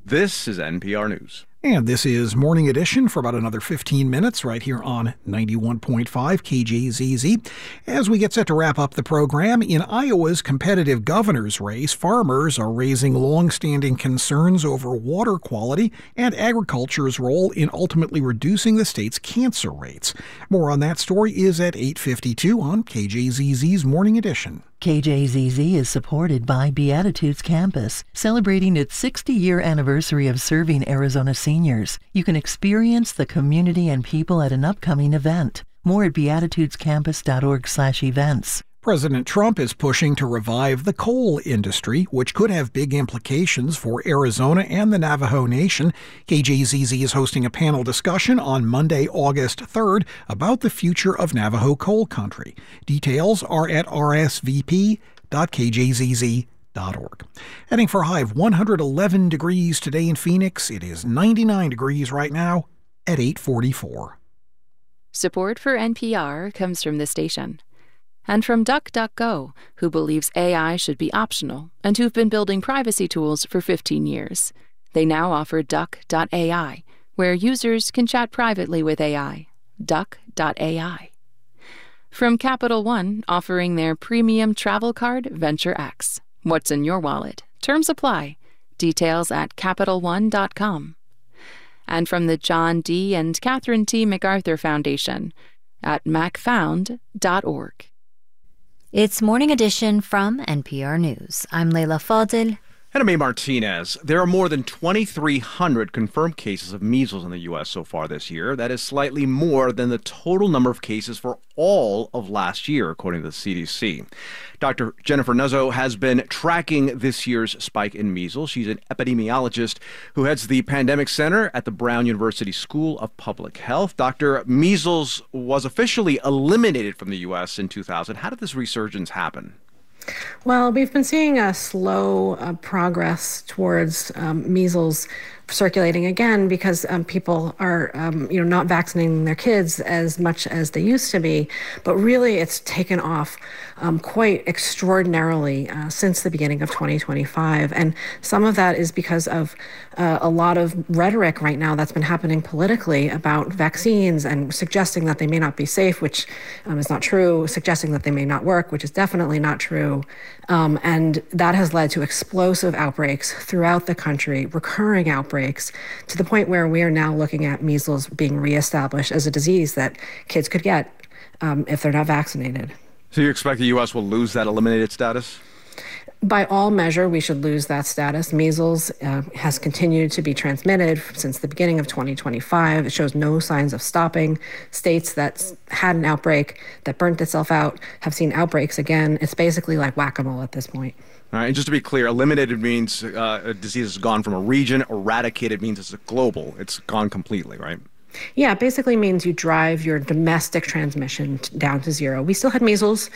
This is NPR News. And this is Morning Edition for about another 15 minutes right here on 91.5 KJZZ. As we get set to wrap up the program, in Iowa's competitive governor's race, farmers are raising long-standing concerns over water quality and agriculture's role in ultimately reducing the state's cancer rates. More on that story is at 8:52 on KJZZ's Morning Edition. KJZZ is supported by Beatitudes Campus, celebrating its 60-year anniversary of serving Arizona seniors. You can experience the community and people at an upcoming event. More at beatitudescampus.org/events. President Trump is pushing to revive the coal industry, which could have big implications for Arizona and the Navajo Nation. KJZZ is hosting a panel discussion on Monday, August 3rd, about the future of Navajo coal country. Details are at rsvp.kjzz.org. Heading for a high of 111 degrees today in Phoenix. It is 99 degrees right now at 8:44. Support for NPR comes from the station. And from DuckDuckGo, who believes AI should be optional and who've been building privacy tools for 15 years. They now offer Duck.ai, where users can chat privately with AI. Duck.ai. From Capital One, offering their premium travel card, Venture X. What's in your wallet? Terms apply. Details at CapitalOne.com. And from the John D. and Catherine T. MacArthur Foundation at macfound.org. It's Morning Edition from NPR News. I'm Leila Fadel. And I'm A. Martinez. There are more than 2,300 confirmed cases of measles in the U.S. so far this year. That is slightly more than the total number of cases for all of last year, according to the CDC. Dr. Jennifer Nuzzo has been tracking this year's spike in measles. She's an epidemiologist who heads the Pandemic Center at the Brown University School of Public Health. Dr. Measles was officially eliminated from the U.S. in 2000. How did this resurgence happen? Well, we've been seeing a slow progress towards measles circulating again because people are, not vaccinating their kids as much as they used to be. But really, it's taken off quite extraordinarily since the beginning of 2025. And some of that is because of a lot of rhetoric right now that's been happening politically about vaccines and suggesting that they may not be safe, which is not true, suggesting that they may not work, which is definitely not true. And that has led to explosive outbreaks throughout the country, recurring outbreaks, to the point where we are now looking at measles being reestablished as a disease that kids could get if they're not vaccinated. So you expect the U.S. will lose that eliminated status? By all measure, we should lose that status. Measles has continued to be transmitted since the beginning of 2025. It shows no signs of stopping. States that had an outbreak that burnt itself out have seen outbreaks again. It's basically like whack-a-mole at this point. All right, and just to be clear, eliminated means a disease has gone from a region. Eradicated means it's global. It's gone completely, right? Yeah, it basically means you drive your domestic transmission down to zero. We still had measles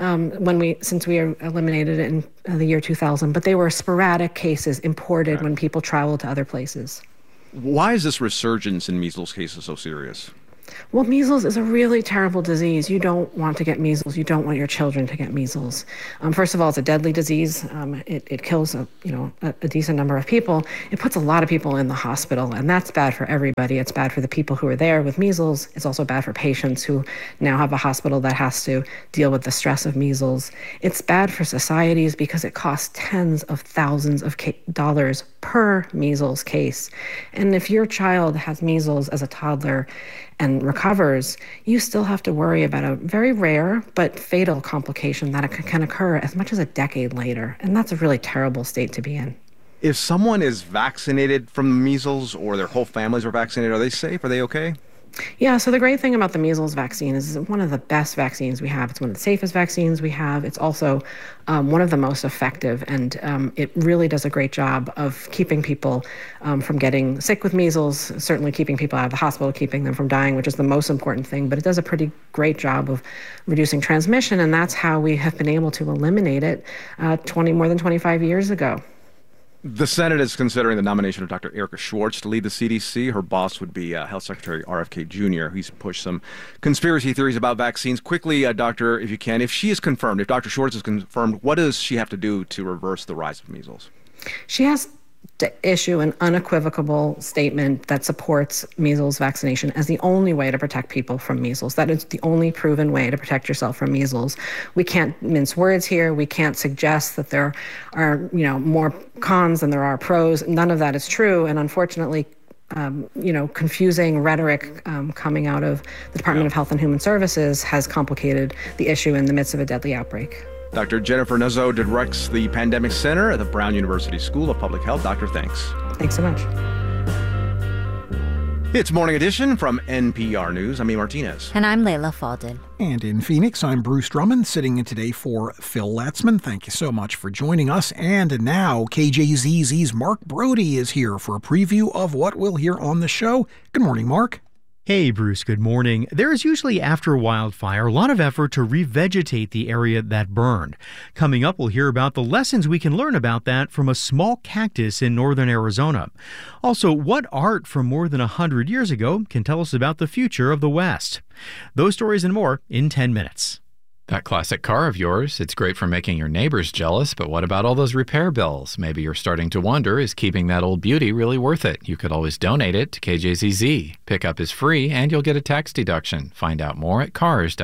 since we eliminated it in the year 2000, but they were sporadic cases imported when people traveled to other places. Why is this resurgence in measles cases so serious? Well, measles is a really terrible disease. You don't want to get measles. You don't want your children to get measles. First of all, it's a deadly disease. It kills a decent number of people. It puts a lot of people in the hospital, and that's bad for everybody. It's bad for the people who are there with measles. It's also bad for patients who now have a hospital that has to deal with the stress of measles. It's bad for societies because it costs tens of thousands of dollars per measles case. And if your child has measles as a toddler and recovers, you still have to worry about a very rare but fatal complication that can occur as much as a decade later. And that's a really terrible state to be in. If someone is vaccinated from measles or their whole families are vaccinated, are they safe? Are they okay? Yeah, so the great thing about the measles vaccine is it's one of the best vaccines we have. It's one of the safest vaccines we have. It's also one of the most effective, and it really does a great job of keeping people from getting sick with measles, certainly keeping people out of the hospital, keeping them from dying, which is the most important thing. But it does a pretty great job of reducing transmission, and that's how we have been able to eliminate it more than 25 years ago. The Senate is considering the nomination of Dr. Erica Schwartz to lead the CDC. Her boss would be Health Secretary RFK Jr. He's pushed some conspiracy theories about vaccines. Quickly, Doctor, if you can, if Dr. Schwartz is confirmed, what does she have to do to reverse the rise of measles? She has to issue an unequivocal statement that supports measles vaccination as the only way to protect people from measles. That is the only proven way to protect yourself from measles. We can't mince words here. We can't suggest that there are, more cons than there are pros. None of that is true. And unfortunately, confusing rhetoric coming out of the Department of Health and Human Services has complicated the issue in the midst of a deadly outbreak. Dr. Jennifer Nazeau directs the Pandemic Center at the Brown University School of Public Health. Doctor, thanks. Thanks so much. It's Morning Edition from NPR News. I'm E. Martinez. And I'm Layla Faldin. And in Phoenix, I'm Bruce Drummond, sitting in today for Phil Latzman. Thank you so much for joining us. And now, KJZZ's Mark Brody is here for a preview of what we'll hear on the show. Good morning, Mark. Hey, Bruce, good morning. There is usually, after a wildfire, a lot of effort to revegetate the area that burned. Coming up, we'll hear about the lessons we can learn about that from a small cactus in northern Arizona. Also, what art from more than 100 years ago can tell us about the future of the West. Those stories and more in 10 minutes. That classic car of yours, it's great for making your neighbors jealous, but what about all those repair bills? Maybe you're starting to wonder, is keeping that old beauty really worth it? You could always donate it to KJZZ. Pickup is free, and you'll get a tax deduction. Find out more at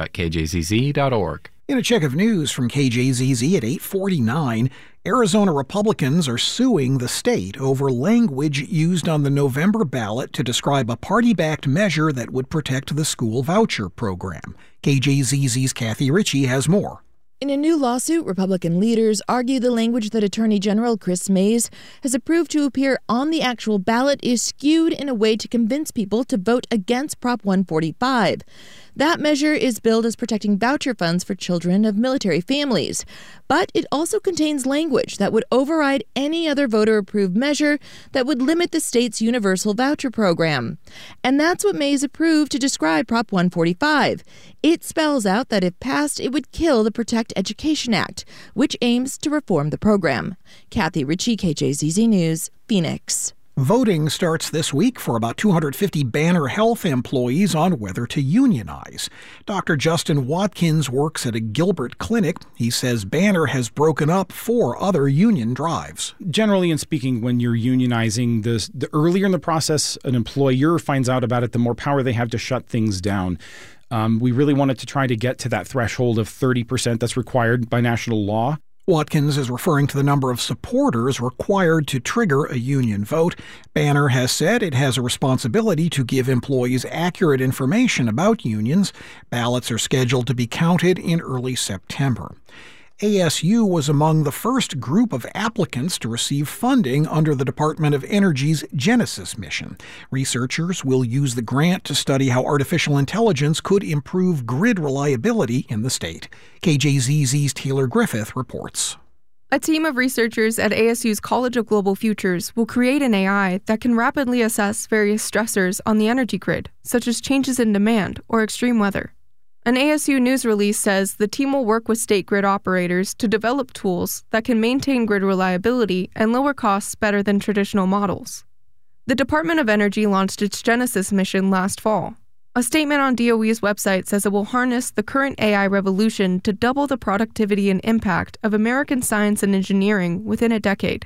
cars.kjzz.org. In a check of news from KJZZ at 8:49, Arizona Republicans are suing the state over language used on the November ballot to describe a party-backed measure that would protect the school voucher program. KJZZ's Kathy Ritchie has more. In a new lawsuit, Republican leaders argue the language that Attorney General Chris Mays has approved to appear on the actual ballot is skewed in a way to convince people to vote against Prop 145. That measure is billed as protecting voucher funds for children of military families. But it also contains language that would override any other voter-approved measure that would limit the state's universal voucher program. And that's what Mays approved to describe Prop 145. It spells out that if passed, it would kill the Protect Education Act, which aims to reform the program. Kathy Ritchie, KJZZ News, Phoenix. Voting starts this week for about 250 Banner Health employees on whether to unionize. Dr. Justin Watkins works at a Gilbert clinic. He says Banner has broken up 4 other union drives. Generally, in speaking, when you're unionizing, the earlier in the process an employer finds out about it, the more power they have to shut things down. We really wanted to try to get to that threshold of 30% that's required by national law. Watkins is referring to the number of supporters required to trigger a union vote. Banner has said it has a responsibility to give employees accurate information about unions. Ballots are scheduled to be counted in early September. ASU was among the first group of applicants to receive funding under the Department of Energy's Genesis mission. Researchers will use the grant to study how artificial intelligence could improve grid reliability in the state. KJZZ's Taylor Griffith reports. A team of researchers at ASU's College of Global Futures will create an AI that can rapidly assess various stressors on the energy grid, such as changes in demand or extreme weather. An ASU news release says the team will work with state grid operators to develop tools that can maintain grid reliability and lower costs better than traditional models. The Department of Energy launched its Genesis mission last fall. A statement on DOE's website says it will harness the current AI revolution to double the productivity and impact of American science and engineering within a decade.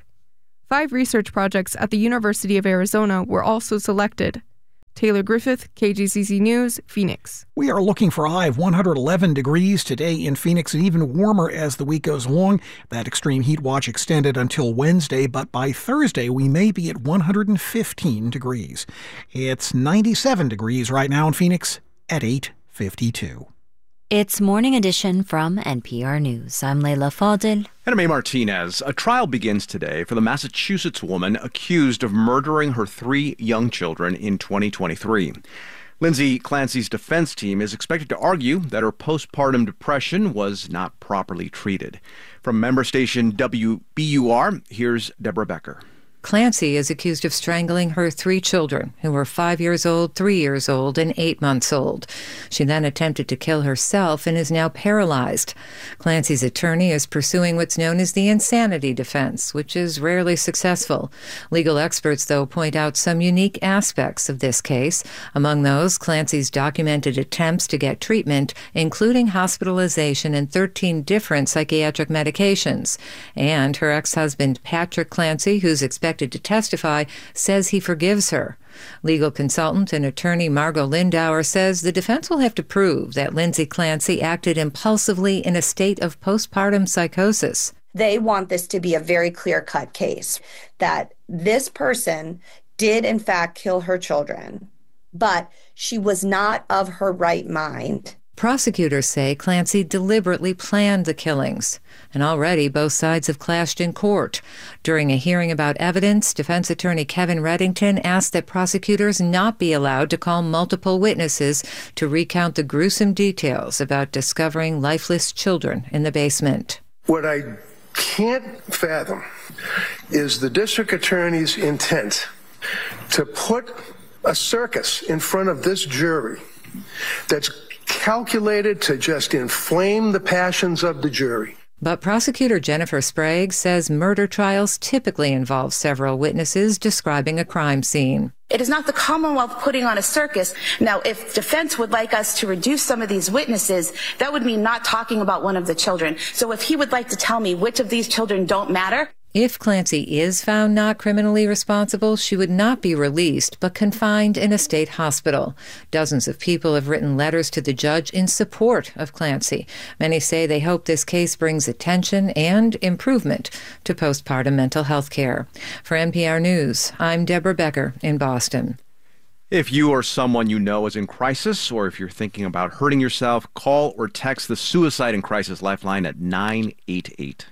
5 research projects at the University of Arizona were also selected. Taylor Griffith, KJZZ News, Phoenix. We are looking for a high of 111 degrees today in Phoenix and even warmer as the week goes along. That extreme heat watch extended until Wednesday, but by Thursday we may be at 115 degrees. It's 97 degrees right now in Phoenix at 8:52. It's Morning Edition from NPR News. I'm Layla Faldin. And I'm A. Martinez. A trial begins today for the Massachusetts woman accused of murdering her 3 young children in 2023. Lindsay Clancy's defense team is expected to argue that her postpartum depression was not properly treated. From member station WBUR, here's Deborah Becker. Clancy is accused of strangling her 3 children, who were 5 years old, 3 years old, and 8 months old. She then attempted to kill herself and is now paralyzed. Clancy's attorney is pursuing what's known as the insanity defense, which is rarely successful. Legal experts, though, point out some unique aspects of this case. Among those, Clancy's documented attempts to get treatment, including hospitalization and 13 different psychiatric medications. And her ex-husband, Patrick Clancy, who's expected expected to testify, says he forgives her. Legal consultant and attorney Margot Lindauer says the defense will have to prove that Lindsay Clancy acted impulsively in a state of postpartum psychosis. They want this to be a very clear-cut case, that this person did in fact kill her children, but she was not of her right mind. Prosecutors say Clancy deliberately planned the killings, and already both sides have clashed in court. During a hearing about evidence, defense attorney Kevin Reddington asked that prosecutors not be allowed to call multiple witnesses to recount the gruesome details about discovering lifeless children in the basement. What I can't fathom is the district attorney's intent to put a circus in front of this jury that's calculated to just inflame the passions of the jury. But prosecutor Jennifer Sprague says murder trials typically involve several witnesses describing a crime scene. It is not the Commonwealth putting on a circus. Now, if defense would like us to reduce some of these witnesses, that would mean not talking about one of the children. So if he would like to tell me which of these children don't matter. If Clancy is found not criminally responsible, she would not be released, but confined in a state hospital. Dozens of people have written letters to the judge in support of Clancy. Many say they hope this case brings attention and improvement to postpartum mental health care. For NPR News, I'm Deborah Becker in Boston. If you or someone you know is in crisis, or if you're thinking about hurting yourself, call or text the Suicide and Crisis Lifeline at 988.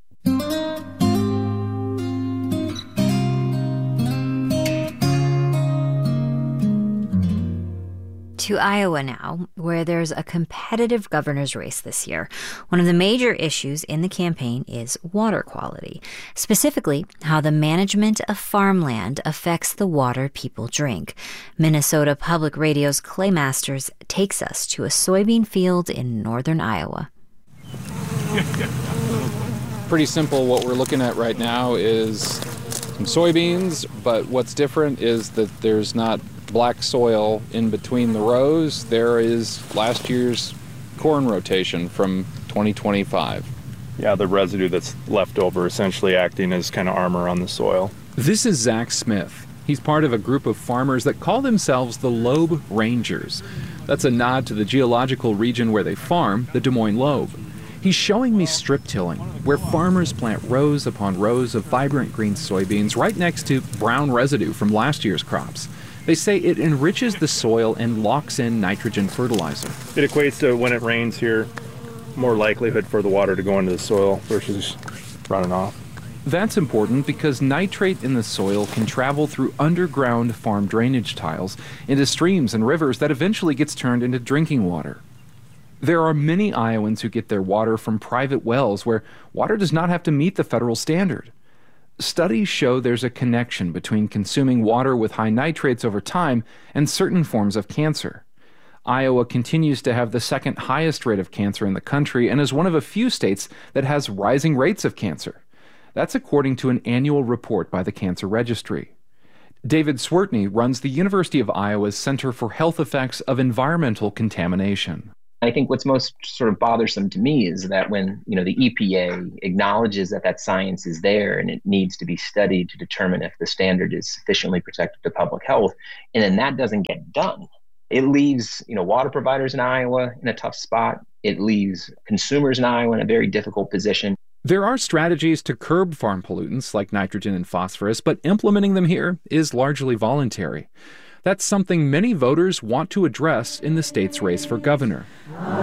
To Iowa now, where there's a competitive governor's race this year. One of the major issues in the campaign is water quality, specifically how the management of farmland affects the water people drink. Minnesota Public Radio's Clay Masters takes us to a soybean field in northern Iowa. Pretty simple. What we're looking at right now is some soybeans, but what's different is that there's not black soil in between the rows. There is last year's corn rotation from 2025. Yeah, the residue that's left over essentially acting as kind of armor on the soil. This is Zach Smith. He's part of a group of farmers that call themselves the Loeb Rangers. That's a nod to the geological region where they farm, the Des Moines Loeb. He's showing me strip tilling, where farmers plant rows upon rows of vibrant green soybeans right next to brown residue from last year's crops. They say it enriches the soil and locks in nitrogen fertilizer. It equates to, when it rains here, more likelihood for the water to go into the soil versus running off. That's important because nitrate in the soil can travel through underground farm drainage tiles into streams and rivers that eventually gets turned into drinking water. There are many Iowans who get their water from private wells where water does not have to meet the federal standard. Studies show there's a connection between consuming water with high nitrates over time and certain forms of cancer. Iowa continues to have the second highest rate of cancer in the country and is one of a few states that has rising rates of cancer. That's according to an annual report by the Cancer Registry. David Swertney runs the University of Iowa's Center for Health Effects of Environmental Contamination. I think what's most sort of bothersome to me is that when, the EPA acknowledges that science is there and it needs to be studied to determine if the standard is sufficiently protective to public health, and then that doesn't get done, it leaves, water providers in Iowa in a tough spot. It leaves consumers in Iowa in a very difficult position. There are strategies to curb farm pollutants like nitrogen and phosphorus, but implementing them here is largely voluntary. That's something many voters want to address in the state's race for governor.